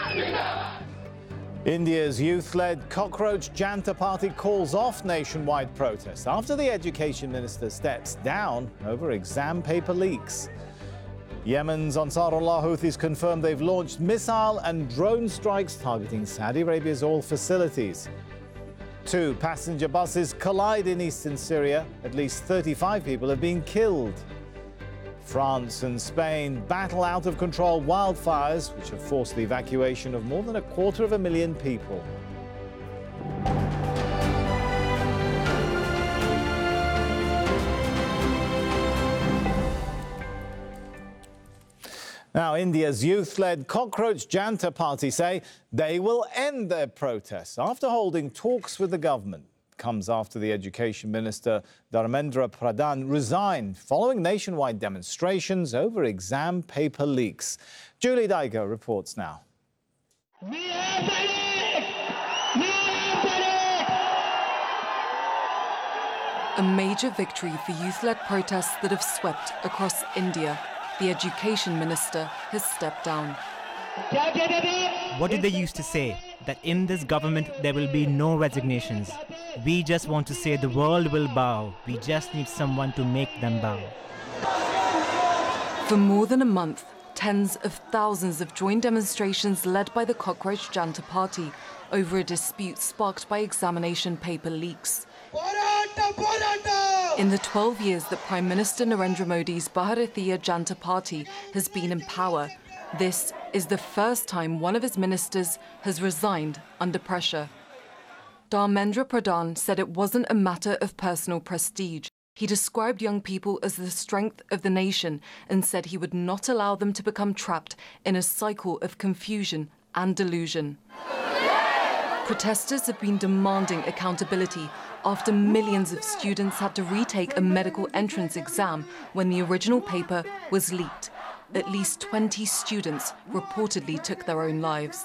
India's youth-led Cockroach Janta Party calls off nationwide protests after the education minister steps down over exam paper leaks. Yemen's Ansarullah Houthis confirmed they've launched missile and drone strikes targeting Saudi Arabia's oil facilities. 2 passenger buses collide in eastern Syria. At least 35 people have been killed. France and Spain battle out-of-control wildfires, which have forced the evacuation of more than 250,000 people. Now, India's youth-led Cockroach Janta Party say they will end their protests after holding talks with the government. Comes after the Education Minister Dharmendra Pradhan resigned following nationwide demonstrations over exam paper leaks. Julie Daiger reports now. A major victory for youth-led protests that have swept across India. The Education Minister has stepped down. What did they used to say? That in this government there will be no resignations. We just want to say the world will bow. We just need someone to make them bow. For more than a month, tens of thousands have joined demonstrations led by the Cockroach Janta Party over a dispute sparked by examination paper leaks. In the 12 years that Prime Minister Narendra Modi's Bharatiya Janta Party has been in power, this is the first time one of his ministers has resigned under pressure. Dharmendra Pradhan said it wasn't a matter of personal prestige. He described young people as the strength of the nation and said he would not allow them to become trapped in a cycle of confusion and delusion. Protesters have been demanding accountability after millions of students had to retake a medical entrance exam when the original paper was leaked. At least 20 students reportedly took their own lives.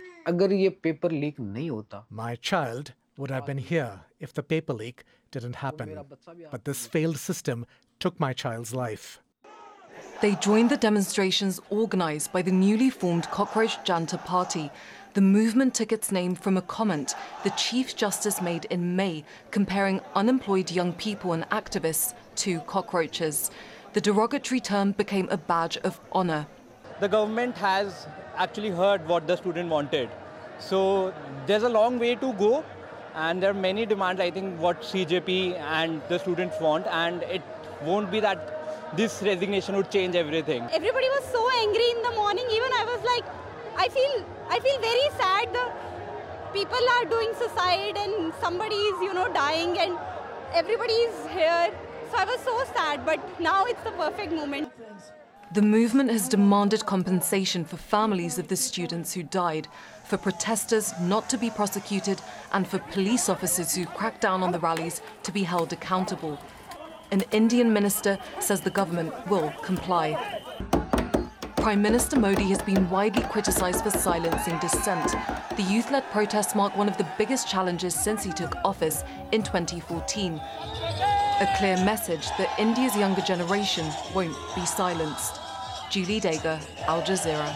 My child would have been here if the paper leak didn't happen. But this failed system took my child's life. They joined the demonstrations organised by the newly formed Cockroach Janta Party. The movement took its name from a comment the Chief Justice made in May comparing unemployed young people and activists to cockroaches. The derogatory term became a badge of honour. The government has actually heard what the student wanted. So there's a long way to go, and there are many demands, I think, what CJP and the students want, and it won't be that this resignation would change everything. Everybody was so angry in the morning. Even I was like, I feel very sad. The people are doing suicide and somebody is, dying and everybody is here. So I was so sad, but now it's the perfect moment. The movement has demanded compensation for families of the students who died, for protesters not to be prosecuted, and for police officers who cracked down on the rallies to be held accountable. An Indian minister says the government will comply. Prime Minister Modi has been widely criticised for silencing dissent. The youth-led protests mark one of the biggest challenges since he took office in 2014. A clear message that India's younger generation won't be silenced. Julie Daiger, Al Jazeera.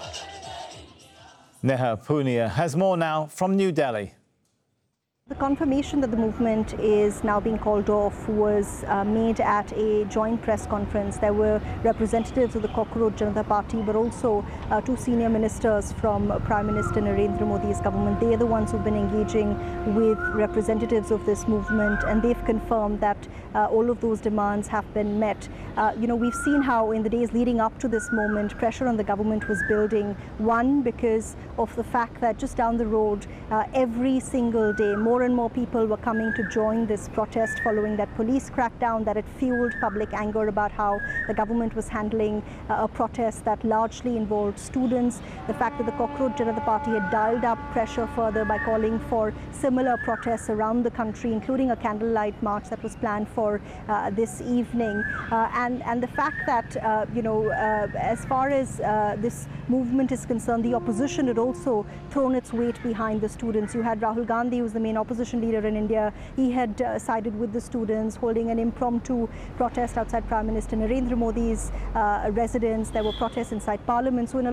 Neha Punia has more now from New Delhi. The confirmation that the movement is now being called off was made at a joint press conference. There were representatives of the Cockroach Janta Party, but also 2 senior ministers from Prime Minister Narendra Modi's government. They are the ones who've been engaging with representatives of this movement, and they've confirmed that all of those demands have been met. We've seen how in the days leading up to this moment, pressure on the government was building. One, because of the fact that just down the road, every single day, more and more people were coming to join this protest following that police crackdown, that it fueled public anger about how the government was handling a protest that largely involved students. The fact that the Cockroach Janta Party had dialed up pressure further by calling for similar protests around the country, including a candlelight march that was planned for this evening. And the fact that, as far as this movement is concerned, the opposition had also thrown its weight behind the students. You had Rahul Gandhi, who's the main opposition leader in India. He had sided with the students, holding an impromptu protest outside Prime Minister Narendra Modi's residence. There were protests inside Parliament. So in a